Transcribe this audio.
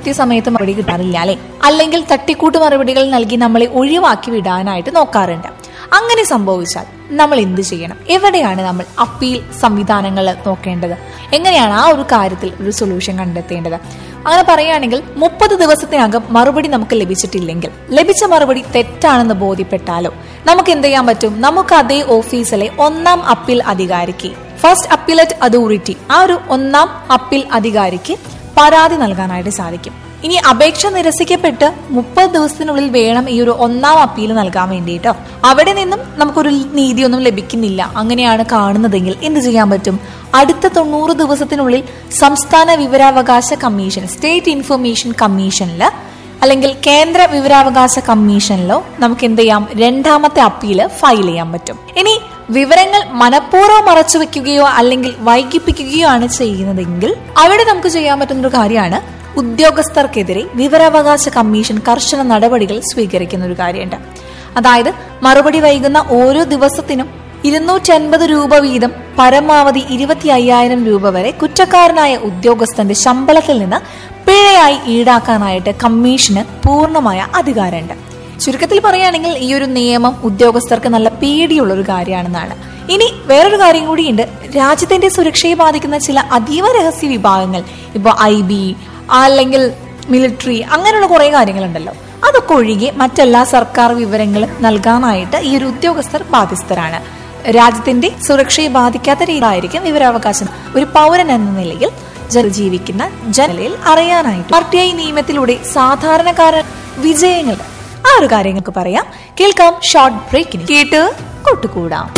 കൃത്യസമയത്ത് മറുപടി കിട്ടാറില്ല അല്ലെ, അല്ലെങ്കിൽ തട്ടിക്കൂട്ട് മറുപടികൾ നൽകി നമ്മളെ ഒഴിവാക്കി വിടാനായിട്ട് നോക്കാറുണ്ട്. അങ്ങനെ സംഭവിച്ചാൽ നമ്മൾ എന്ത് ചെയ്യണം? എവിടെയാണ് നമ്മൾ അപ്പീൽ സംവിധാനങ്ങൾ നോക്കേണ്ടത്? എങ്ങനെയാണ് ആ ഒരു കാര്യത്തിൽ ഒരു സൊല്യൂഷൻ കണ്ടെത്തേണ്ടത്? അങ്ങനെ പറയുകയാണെങ്കിൽ 30 ദിവസത്തിനകം മറുപടി നമുക്ക് ലഭിച്ചിട്ടില്ലെങ്കിൽ, ലഭിച്ച മറുപടി തെറ്റാണെന്ന് ബോധ്യപ്പെട്ടാലോ നമുക്ക് എന്ത് ചെയ്യാൻ പറ്റും? നമുക്ക് അതേ ഓഫീസിലെ 1ാം അപ്പീൽ അധികാരിക്ക്, ഫസ്റ്റ് അപ്പീലറ്റ് അതോറിറ്റി, ആ ഒരു 1ാം അപ്പീൽ അധികാരിക്ക് പരാതി നൽകാനായിട്ട് സാധിക്കും. ഇനി അപേക്ഷ നിരസിക്കപ്പെട്ട് 30 ദിവസത്തിനുള്ളിൽ വേണം ഈ ഒരു 1ാം അപ്പീൽ നൽകാൻ വേണ്ടിയിട്ടോ. അവിടെ നിന്നും നമുക്കൊരു നീതിയൊന്നും ലഭിക്കുന്നില്ല, അങ്ങനെയാണ് കാണുന്നതെങ്കിൽ എന്ത് ചെയ്യാൻ പറ്റും? അടുത്ത 90 ദിവസത്തിനുള്ളിൽ സംസ്ഥാന വിവരാവകാശ കമ്മീഷൻ, സ്റ്റേറ്റ് ഇൻഫർമേഷൻ കമ്മീഷനില് അല്ലെങ്കിൽ കേന്ദ്ര വിവരാവകാശ കമ്മീഷനിലോ നമുക്ക് എന്ത് ചെയ്യാം? 2ാമത്തെ അപ്പീല് ഫയൽ ചെയ്യാൻ പറ്റും. ഇനി വിവരങ്ങൾ മനഃപൂർവ്വം മറച്ചു വെക്കുകയോ അല്ലെങ്കിൽ വൈകിപ്പിക്കുകയോ ആണ് ചെയ്യുന്നതെങ്കിൽ അവിടെ നമുക്ക് ചെയ്യാൻ പറ്റുന്ന ഒരു കാര്യമാണ് ഉദ്യോഗസ്ഥർക്കെതിരെ വിവരാവകാശ കമ്മീഷൻ കർശന നടപടികൾ സ്വീകരിക്കുന്ന ഒരു കാര്യമുണ്ട്. അതായത് മറുപടി വൈകുന്ന ഓരോ ദിവസത്തിനും 250 രൂപ വീതം പരമാവധി 25,000 രൂപ വരെ കുറ്റക്കാരനായ ഉദ്യോഗസ്ഥന്റെ ശമ്പളത്തിൽ നിന്ന് പിഴയായി ഈടാക്കാനായിട്ട് കമ്മീഷന് പൂർണ്ണമായ അധികാരമുണ്ട്. ചുരുക്കത്തിൽ പറയുകയാണെങ്കിൽ ഈ ഒരു നിയമം ഉദ്യോഗസ്ഥർക്ക് നല്ല പേടിയുള്ള ഒരു കാര്യമാണെന്നാണ്. ഇനി വേറൊരു കാര്യം കൂടിയുണ്ട്. രാജ്യത്തിന്റെ സുരക്ഷയെ ബാധിക്കുന്ന ചില അതീവ രഹസ്യ വിഭാഗങ്ങൾ, ഇപ്പൊ IB അല്ലെങ്കിൽ മിലിറ്ററി, അങ്ങനെയുള്ള കുറെ കാര്യങ്ങളുണ്ടല്ലോ, അതൊക്കെ ഒഴികെ മറ്റെല്ലാ സർക്കാർ വിവരങ്ങളും നൽകാനായിട്ട് ഈ ഒരു ഉദ്യോഗസ്ഥർ ബാധ്യസ്ഥരാണ്. രാജ്യത്തിന്റെ സുരക്ഷയെ ബാധിക്കാത്ത രീതിയിലായിരിക്കും വിവരാവകാശം ഒരു പൗരൻ എന്ന നിലയിൽ ജീവിക്കുന്ന ജനലയിൽ അറിയാനായിട്ട് RTI നിയമത്തിലൂടെ സാധാരണക്കാരൻ വിജയങ്ങൾ, ആ ഒരു കാര്യങ്ങൾക്ക് പറയാം. കേൾക്കാം ഷോർട്ട് ബ്രേക്കിന്, കേട്ട് കൊട്ടുകൂടാം.